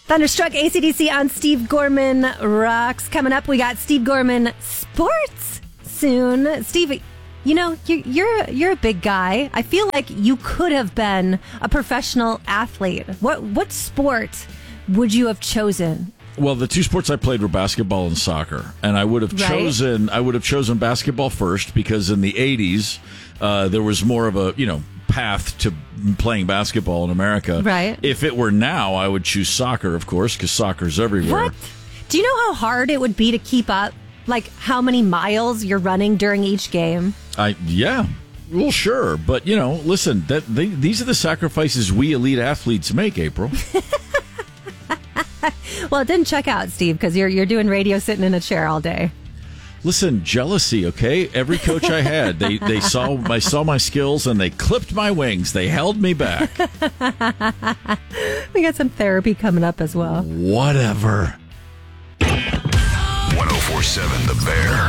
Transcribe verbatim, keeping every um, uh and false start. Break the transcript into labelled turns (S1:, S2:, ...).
S1: Thunderstruck A C D C on Steve Gorman Rocks. Coming up, we got Steve Gorman Sports soon. Steve, you know, you're, you're, you're a big guy. I feel like you could have been a professional athlete. What, what sport would you have chosen?
S2: Well, the two sports I played were basketball and soccer, and I would have
S1: Right.
S2: chosen I would have chosen basketball first because in the eighties uh, there was more of a you know path to playing basketball in America.
S1: Right.
S2: If it were now, I would choose soccer, of course, because soccer's everywhere.
S1: What? Do you know how hard it would be to keep up? Like how many miles you're running during each game?
S2: I yeah. Well, sure, but you know, listen, that they, these are the sacrifices we elite athletes make, April.
S1: Well, it didn't check out, Steve, because you're you're doing radio sitting in a chair all day.
S2: Listen, jealousy, okay? Every coach I had, they, they saw I saw my skills and they clipped my wings. They held me back.
S1: We got some therapy coming up as well.
S2: Whatever.
S3: one oh four point seven The Bear.